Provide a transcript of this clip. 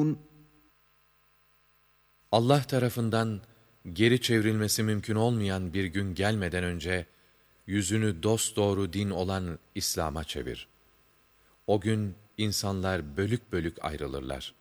Allah tarafından geri çevrilmesi mümkün olmayan bir gün gelmeden önce, yüzünü dosdoğru din olan İslam'a çevir. O gün insanlar bölük bölük ayrılırlar.